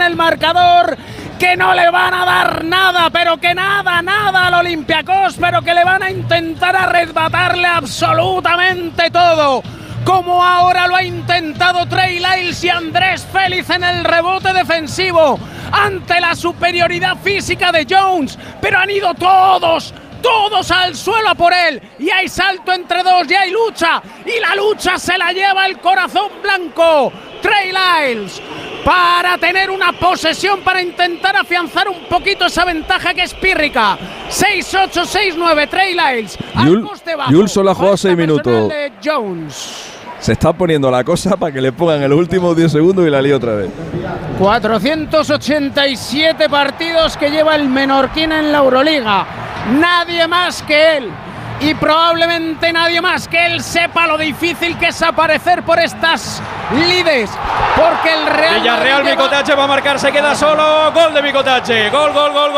en el marcador, que no le van a dar nada, pero que nada al Olympiacos, pero que le van a intentar arrebatarle absolutamente todo, como ahora lo ha intentado Trey Lyles y Andrés Félix en el rebote defensivo ante la superioridad física de Jones, pero han ido todos al suelo a por él, y hay salto entre dos y hay lucha, y la lucha se la lleva el corazón blanco Trey Lyles para tener una posesión, para intentar afianzar un poquito esa ventaja que es pírrica. 6-8, 6-9 Trey Lyles al poste bajo. Yul solo ha jugado 6 minutos. Jones. Se está poniendo la cosa para que le pongan el último 10 segundos y la lío otra vez. 487 partidos que lleva el menorquín en la Euroliga. Nadie más que él. Y probablemente nadie más que él sepa lo difícil que es aparecer por estas lides. Porque el Real Villarreal, Micotache va a marcar, se queda solo. Gol de Micotache. Gol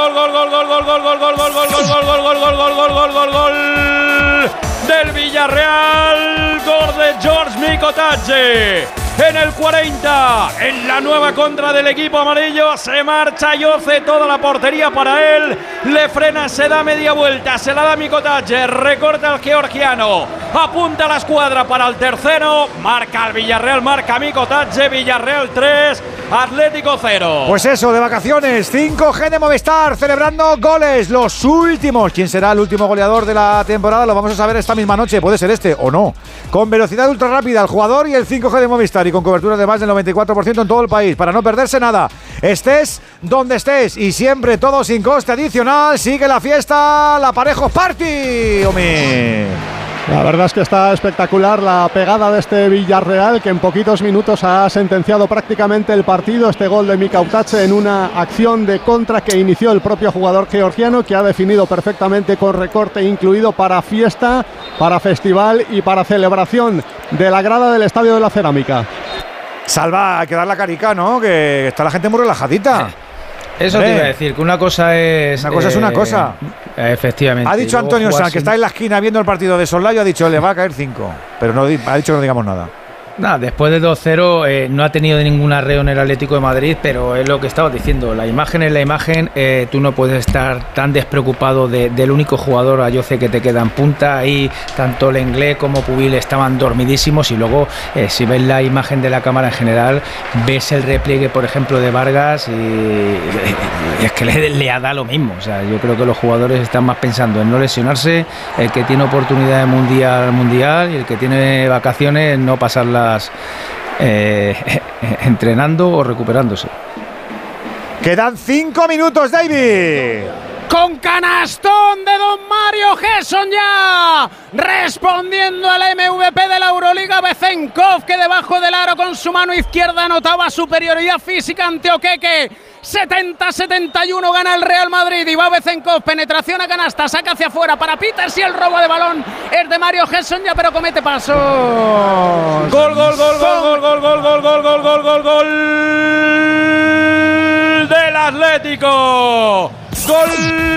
del Villarreal. Gol de George Micotache. En el 40, en la nueva contra del equipo amarillo, se marcha Yoce, toda la portería para él, le frena, se da media vuelta, se la da Micotache, recorta el georgiano, apunta la escuadra para el tercero, marca el Villarreal, marca Micotache, Villarreal 3, Atlético 0. Pues eso, de vacaciones, 5G de Movistar, celebrando goles, los últimos. ¿Quién será el último goleador de la temporada? Lo vamos a saber esta misma noche, puede ser este o no. Con velocidad ultra rápida, el jugador y el 5G de Movistar, y con cobertura de más del 94% en todo el país, para no perderse nada. Estés donde estés y siempre todo sin coste adicional. Sigue la fiesta, la Parejos Party, Omi. La verdad es que está espectacular la pegada de este Villarreal, que en poquitos minutos ha sentenciado prácticamente el partido. Este gol de Micotache en una acción de contra que inició el propio jugador georgiano, que ha definido perfectamente con recorte incluido para fiesta, para festival y para celebración de la grada del Estadio de la Cerámica. Salva, hay que dar la carica, ¿no? Que está la gente muy relajadita. Eso te iba a decir, que una cosa es... Una cosa es una cosa. Efectivamente. Ha dicho Antonio Sanz, que está en la esquina viendo el partido de Sollayo, ha dicho, le va a caer 5. Pero no, ha dicho que no digamos nada. Nada, después de 2-0 no ha tenido ningún arreo en el Atlético de Madrid, pero es lo que estabas diciendo, la imagen es la imagen, tú no puedes estar tan despreocupado del único jugador a Yoce que te queda en punta. Ahí tanto Lenglet como Pubil estaban dormidísimos, y luego si ves la imagen de la cámara en general, ves el repliegue, por ejemplo, de Vargas, y es que le ha dado lo mismo. O sea, yo creo que los jugadores están más pensando en no lesionarse, el que tiene oportunidad de mundial, y el que tiene vacaciones no pasarla entrenando o recuperándose. Quedan 5 minutos, David. Con canastón de don Mario Gesson ya, respondiendo al MVP de la Euroliga, Bezenkov, que debajo del aro con su mano izquierda anotaba superioridad física ante Okeke. 70-71 gana el Real Madrid, y va Bezenkov, penetración a canasta, saca hacia afuera para Peters, y el robo de balón es de Mario Gesson ya, pero comete pasos. Gol del Atlético. Gol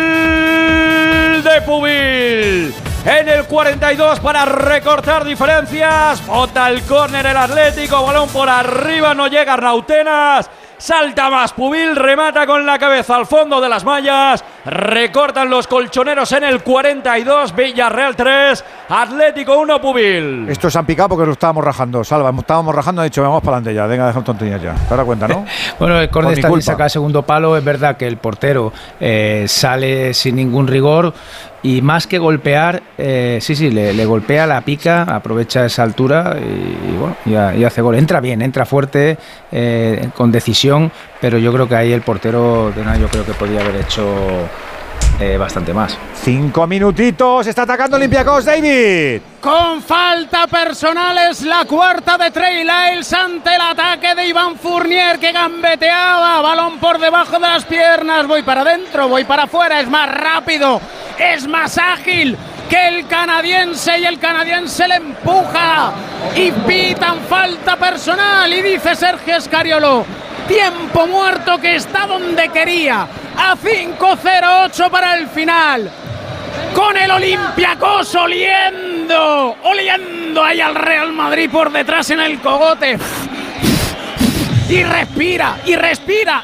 de Pubil en el 42 para recortar diferencias. Bota el córner el Atlético, balón por arriba, no llega Arnautenas. Salta más Pubil, remata con la cabeza al fondo de las mallas. Recortan los colchoneros en el 42. Villarreal 3, Atlético 1, Pubil. Esto se han picado porque lo estábamos rajando. Salva, estábamos rajando, ha dicho, vamos para adelante ya. Venga, dejamos tonterías ya. ¿Te das cuenta, no? Bueno, el córner también saca el segundo palo. Es verdad que el portero sale sin ningún rigor. Y más que golpear, le golpea, la pica, aprovecha esa altura y bueno, y hace gol. Entra bien, entra fuerte, con decisión, pero yo creo que ahí el portero yo creo que podría haber hecho bastante más. 5 minutitos, está atacando Olympiacos, David. Con falta personal es la cuarta de Trey Lyles ante el ataque de Iván Fournier, que gambeteaba, balón por debajo de las piernas, voy para adentro, voy para afuera, es más rápido, es más ágil que el canadiense, y el canadiense le empuja y pitan falta personal, y dice Sergio Scariolo, tiempo muerto que está donde quería, a 5:08 para el final, con el Olympiacos oliendo ahí al Real Madrid por detrás en el cogote. Y respira,